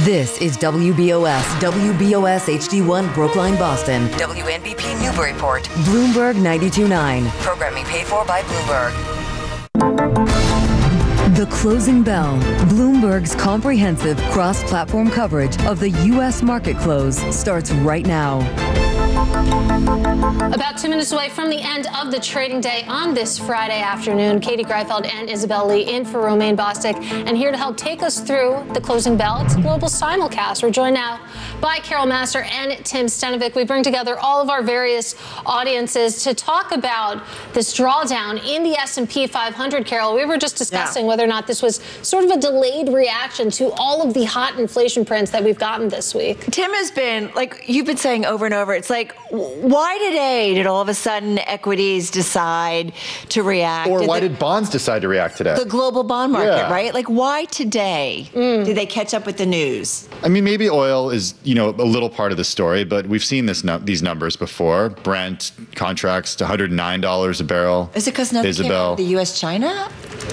This is WBOS HD1 Brookline, Boston. WNBP Newburyport. Bloomberg 92.9. Programming paid for by Bloomberg. The Closing Bell. Bloomberg's comprehensive cross-platform coverage of the U.S. market close starts right now. About 2 minutes away from the end of the trading day on this Friday afternoon, Katie Greifeld and Isabel Lee in for Romaine Bostick, and here to help take us through the Closing Bell. It's a global simulcast. We're joined now by Carol Massar and Tim Stenovec. We bring together all of our various audiences to talk about this drawdown in the S&P 500. Carol, we were just discussing whether or not this was sort of a delayed reaction to all of the hot inflation prints that we've gotten this week. Tim has been, like you've been saying over and over, it's like, why today did all of a sudden equities decide to react? Or why did bonds decide to react today? The global bond market, right? Like, why today did they catch up with the news? I mean, maybe oil is, a little part of the story, but we've seen these numbers before. Brent contracts to $109 a barrel. Is it because nothing came out of the U.S.-China?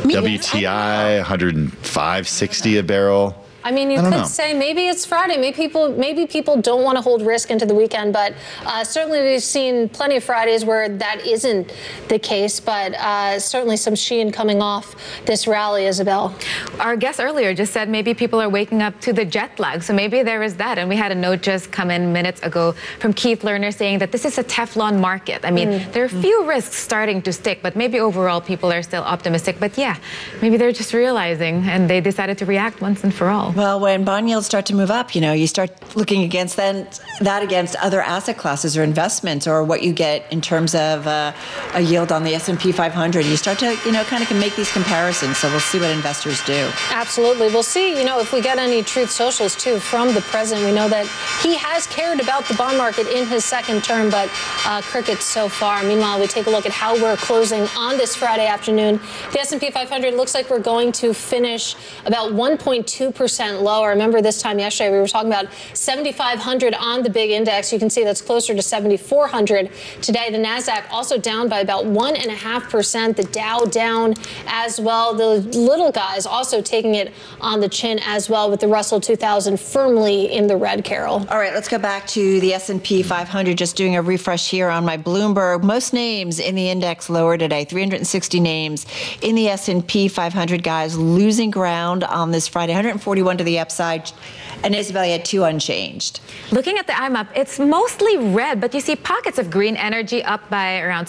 WTI, $105.60 a barrel. I mean, you could say maybe it's Friday. Maybe people don't want to hold risk into the weekend, but certainly we've seen plenty of Fridays where that isn't the case. But certainly some sheen coming off this rally, Isabel. Our guest earlier just said maybe people are waking up to the jet lag, so maybe there is that. And we had a note just come in minutes ago from Keith Lerner saying that this is a Teflon market. I mean, there are a few risks starting to stick, but maybe overall people are still optimistic. But yeah, maybe they're just realizing, and they decided to react once and for all. Well, when bond yields start to move up, you start looking against that against other asset classes or investments, or what you get in terms of a yield on the S&P 500. You start to, kind of make these comparisons. So we'll see what investors do. Absolutely. We'll see, if we get any truth socials, too, from the president. We know that he has cared about the bond market in his second term, but crickets so far. Meanwhile, we take a look at how we're closing on this Friday afternoon. The S&P 500 looks like we're going to finish about 1.2% lower. Remember this time yesterday, we were talking about 7,500 on the big index. You can see that's closer to 7,400 today. The NASDAQ also down by about 1.5%. The Dow down as well. The little guys also taking it on the chin as well, with the Russell 2000 firmly in the red, Carol. All right, let's go back to the S&P 500. Just doing a refresh here on my Bloomberg. Most names in the index lower today. 360 names in the S&P 500, guys, losing ground on this Friday. 141 to the upside, and Isabel, you had 2 unchanged. Looking at the IMAP, it's mostly red, but you see pockets of green energy up by around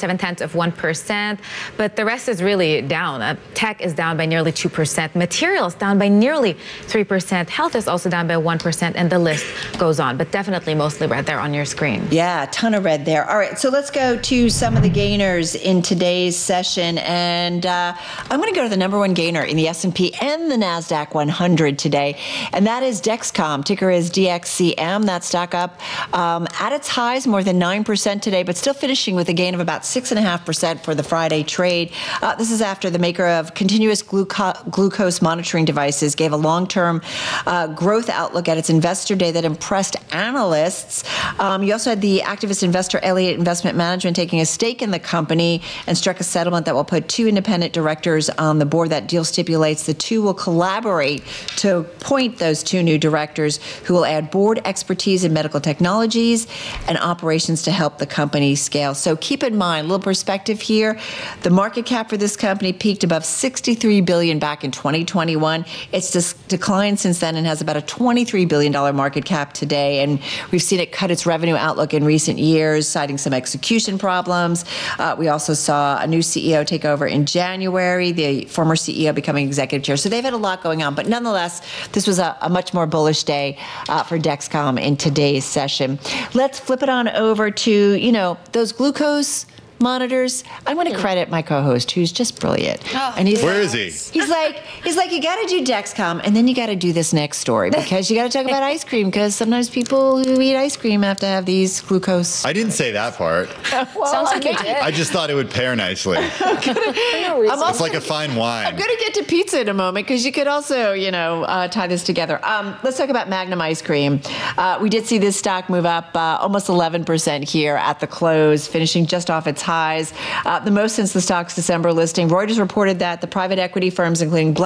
0.7%, but the rest is really down. Tech is down by nearly 2%. Materials down by nearly 3%. Health is also down by 1%, and the list goes on, but definitely mostly red there on your screen. Yeah, a ton of red there. All right, so let's go to some of the gainers in today's session, and I'm going to go to the number one gainer in the S&P and the NASDAQ 100 today, and that is Dexcom. Ticker is DXCM. That stock up at its highs more than 9% today, but still finishing with a gain of about 6.5% for the Friday trade. This is after the maker of continuous glucose monitoring devices gave a long-term growth outlook at its investor day that impressed analysts. You also had the activist investor Elliott Investment Management taking a stake in the company and struck a settlement that will put 2 independent directors on the board. That deal stipulates the two will collaborate to appoint those 2 new directors who will add board expertise in medical technologies and operations to help the company scale. So keep in mind, a little perspective here, the market cap for this company peaked above $63 billion back in 2021. It's declined since then and has about a $23 billion market cap today. And we've seen it cut its revenue outlook in recent years, citing some execution problems. We also saw a new CEO take over in January, the former CEO becoming executive chair. So they've had a lot going on, but nonetheless, this was a much more bullish day for Dexcom in today's session. Let's flip it on over to, those glucose monitors. I want to credit my co-host, who's just brilliant. And where is he? He's like, you got to do Dexcom, and then you got to do this next story, because you got to talk about ice cream, because sometimes people who eat ice cream have to have these glucose. I didn't say that part. Well, sounds like you did. I just thought it would pair nicely. It's like a fine wine. I'm going to get to pizza in a moment, because you could also, tie this together. Let's talk about Magnum ice cream. We did see this stock move up almost 11% here at the close, finishing just off its highs, the most since the stock's December listing. Reuters reported that the private equity firms, including